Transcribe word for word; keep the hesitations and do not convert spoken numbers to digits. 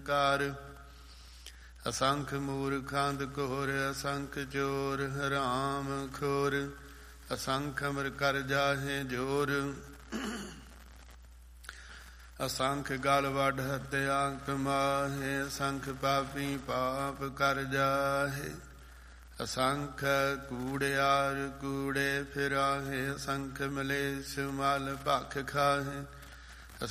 ਕਾਰ। ਅਸੰਖ ਮੂਰਖਾਂਦ ਘੋਰ ਅਸੰਖ ਚੋਰ ਹਰਾਮ ਖੋਰ। ਅਸੰਖ ਅਮਰ ਕਰ ਜਾਹੇ ਜੋਰ। ਅਸੰਖ ਗਲ ਵੱਢ ਹੱਤਿਆ ਕਮਾਹੇ। ਅਸੰਖ ਪਾਪੀ ਪਾਪ ਕਰ ਜਾਹੇ। ਅਸੰਖ ਕੂੜਿਆਰ ਕੂੜੇ ਫਿਰਾਹੇ। ਅਸੰਖ ਮਲੇਛ ਮਲ ਭਖ ਖਾਹੇ।